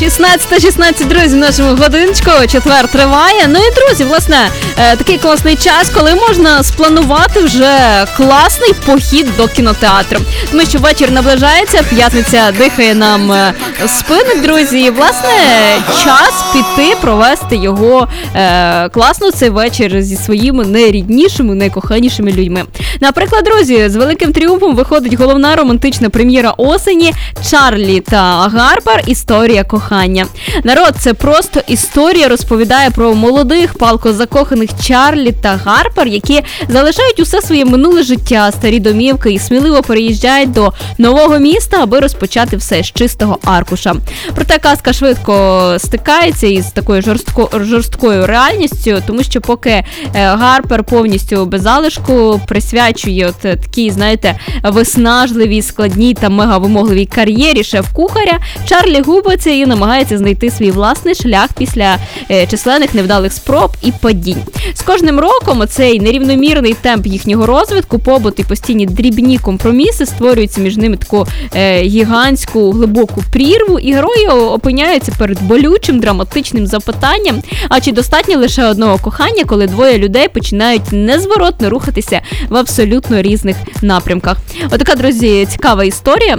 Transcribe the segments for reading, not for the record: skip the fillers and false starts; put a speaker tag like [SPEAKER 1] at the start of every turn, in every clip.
[SPEAKER 1] 16:16, друзі, в нашому годиночку, четвер триває. Ну і, друзі, власне, такий класний час, коли можна спланувати вже класний похід до кінотеатру. Тому що вечір наближається, п'ятниця дихає нам в спини, друзі. І, власне, час піти провести його класно цей вечір зі своїми найріднішими, найкоханішими людьми. Наприклад, друзі, з великим тріумфом виходить головна романтична прем'єра осені «Чарлі та Гарпер. Історія кохання». Народ, це просто історія розповідає про молодих, палко закоханих Чарлі та Гарпер, які залишають усе своє минуле життя, старі домівки і сміливо переїжджають до нового міста, аби розпочати все з чистого аркуша. Проте казка швидко стикається із такою жорсткою реальністю, тому що поки Гарпер повністю без залишку присвячує такій, знаєте, виснажливій, складній та мегавимогливій кар'єрі шеф-кухаря, Чарлі губиться і намагається знайти свій власний шлях після численних невдалих спроб і падінь. З кожним роком оцей нерівномірний темп їхнього розвитку, побут і постійні дрібні компроміси створюються між ними таку гігантську глибоку прірву, і герої опиняються перед болючим, драматичним запитанням, а чи достатньо лише одного кохання, коли двоє людей починають незворотно рухатися в абсолютно різних напрямках. Отака, друзі, цікава історія.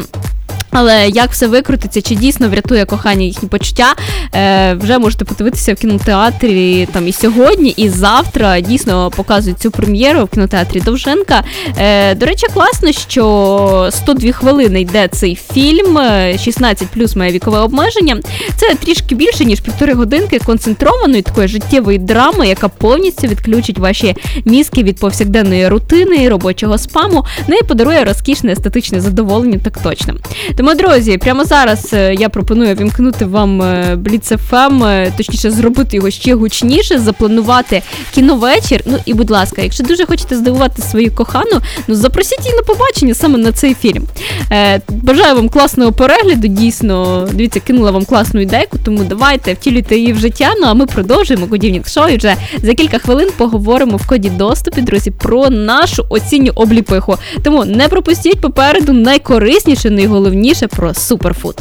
[SPEAKER 1] Але як все викрутиться, чи дійсно врятує кохання їхні почуття, вже можете подивитися в кінотеатрі там і сьогодні, і завтра. Дійсно показують цю прем'єру в кінотеатрі Довженка. До речі, класно, що 102 хвилини йде цей фільм, 16+ має вікове обмеження. Це трішки більше, ніж 1,5 годинки концентрованої такої життєвої драми, яка повністю відключить ваші мізки від повсякденної рутини, робочого спаму, ну і подарує розкішне естетичне задоволення, так точно. Тому, друзі, прямо зараз я пропоную вімкнути вам Blitz FM, точніше зробити його ще гучніше, запланувати кіновечір. Ну і, будь ласка, якщо дуже хочете здивувати свою кохану, ну запросіть її на побачення саме на цей фільм. Бажаю вам класного перегляду, дійсно, дивіться, кинула вам класну ідейку, тому давайте втілюйте її в життя, ну а ми продовжуємо Годівнік Шоу і вже за кілька хвилин поговоримо в коді доступу, друзі, про нашу осінню обліпиху. Тому не пропустіть, попереду найкорисніше, найголовніше про суперфуд.